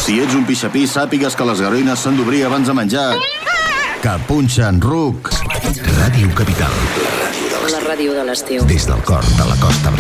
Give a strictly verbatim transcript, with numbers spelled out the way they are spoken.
Si ets un pixapí, sàpigues que les garoines s'han d'obrir abans de menjar. Que punxen ruc. Ràdio Capital. La ràdio de l'estiu. Des del cor de la Costa